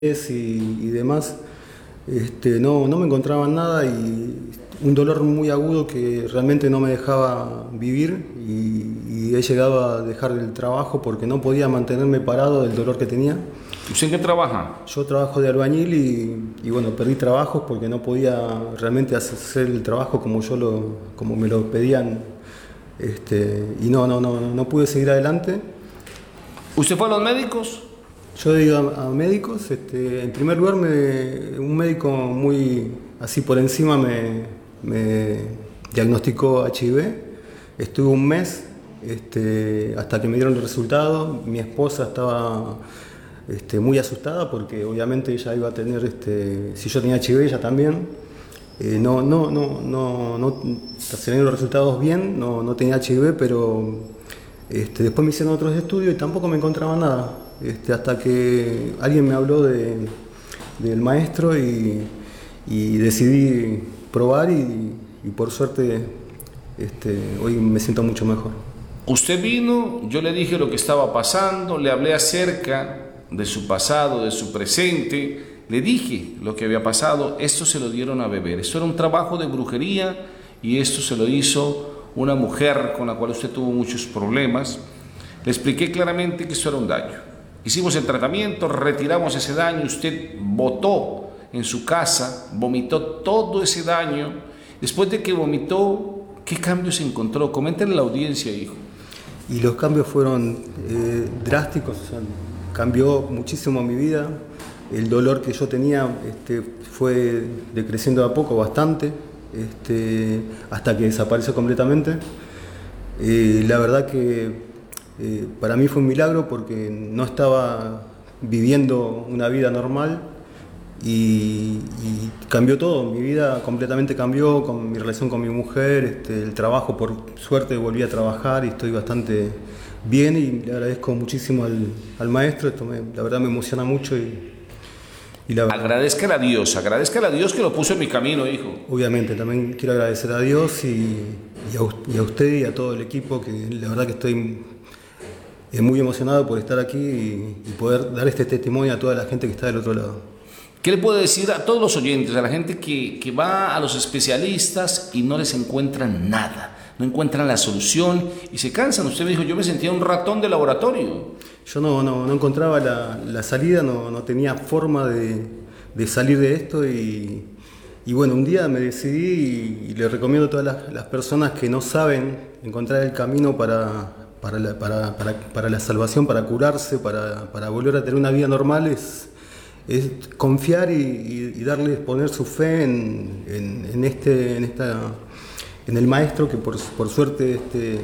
y demás, no me encontraban nada y un dolor muy agudo que realmente no me dejaba vivir y he llegado a dejar el trabajo porque no podía mantenerme parado del dolor que tenía. ¿Usted en qué trabaja? Yo trabajo de albañil y bueno, perdí trabajos porque no podía realmente hacer el trabajo como me lo pedían, y no pude seguir adelante. ¿Usted fue a los médicos? Yo he ido a médicos. En primer lugar, un médico muy así por encima me diagnosticó HIV. Estuve un mes hasta que me dieron el resultado. Mi esposa estaba muy asustada porque obviamente ella iba a tener, si yo tenía HIV, ella también. Se dieron los resultados bien, no tenía HIV, pero después me hicieron otros estudios y tampoco me encontraba nada. Hasta que alguien me habló del maestro y decidí probar y por suerte hoy me siento mucho mejor. Usted vino, yo le dije lo que estaba pasando, le hablé acerca de su pasado, de su presente, le dije lo que había pasado. Esto se lo dieron a beber, esto era un trabajo de brujería y esto se lo hizo una mujer con la cual usted tuvo muchos problemas. Le expliqué claramente que esto era un daño. Hicimos el tratamiento, retiramos ese daño, usted botó en su casa, vomitó todo ese daño. Después de que vomitó, ¿qué cambios encontró? Coméntenle a la audiencia, hijo. Y los cambios fueron drásticos, o sea, cambió muchísimo mi vida. El dolor que yo tenía fue decreciendo de a poco bastante, hasta que desapareció completamente. La verdad que para mí fue un milagro porque no estaba viviendo una vida normal y cambió todo. Mi vida completamente cambió con mi relación con mi mujer, el trabajo, por suerte volví a trabajar y estoy bastante bien y le agradezco muchísimo al maestro. La verdad me emociona mucho y la verdad, agradezcale a Dios que lo puso en mi camino, hijo. obviamente también quiero agradecer a Dios y a usted y a todo el equipo, que la verdad que estoy muy emocionado por estar aquí y poder dar este testimonio a toda la gente que está del otro lado. ¿Qué le puedo decir a todos los oyentes, a la gente que va a los especialistas y no les encuentran nada, no encuentran la solución y se cansan? Usted me dijo, yo me sentía un ratón de laboratorio. Yo no encontraba la salida, no tenía forma de salir de esto y bueno, un día me decidí y le recomiendo a todas las personas que no saben encontrar el camino para la salvación, para curarse, para volver a tener una vida normal, es confiar y darles, poner su fe en el maestro que por suerte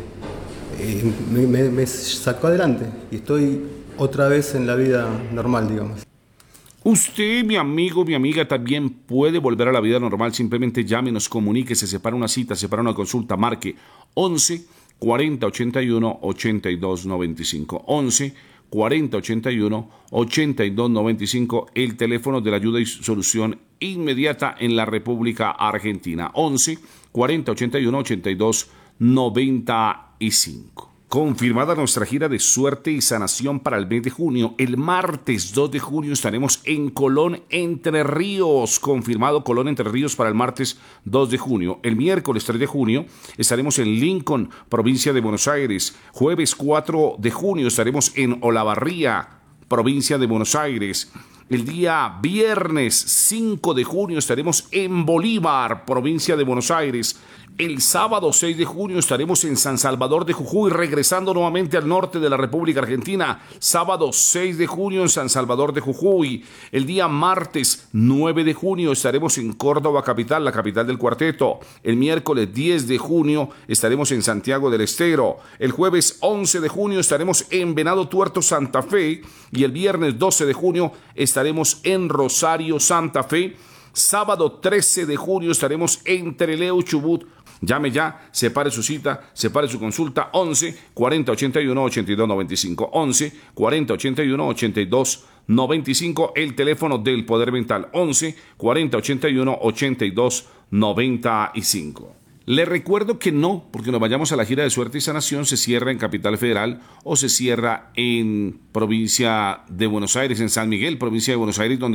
me sacó adelante y estoy otra vez en la vida normal, digamos. Usted, mi amigo, mi amiga, también puede volver a la vida normal. Simplemente llámenos, comuníquese, separa una cita, separa una consulta, marque 11 40 81 82 95. 11 40 81 82 95, el teléfono de la ayuda y solución inmediata en la República Argentina. 11 40 81 82 95. Confirmada nuestra gira de suerte y sanación para el mes de junio, el martes 2 de junio estaremos en Colón, Entre Ríos. Confirmado Colón, Entre Ríos para el martes 2 de junio. El miércoles 3 de junio estaremos en Lincoln, provincia de Buenos Aires. Jueves 4 de junio estaremos en Olavarría, provincia de Buenos Aires. El día viernes 5 de junio estaremos en Bolívar, provincia de Buenos Aires. El sábado 6 de junio estaremos en San Salvador de Jujuy, regresando nuevamente al norte de la República Argentina. Sábado 6 de junio en San Salvador de Jujuy. El día martes 9 de junio estaremos en Córdoba capital, la capital del cuarteto. El miércoles 10 de junio estaremos en Santiago del Estero. El jueves 11 de junio estaremos en Venado Tuerto, Santa Fe. Y el viernes 12 de junio estaremos en Rosario, Santa Fe. Sábado 13 de junio estaremos en Trelew, Chubut. Llame ya, separe su cita, separe su consulta, 11 40 81 82 95, 11 40 81 82 95, el teléfono del Poder Mental, 11 40 81 82 95. Le recuerdo que no, porque nos vayamos a la gira de Suerte y Sanación, se cierra en Capital Federal o se cierra en provincia de Buenos Aires, en San Miguel, provincia de Buenos Aires, donde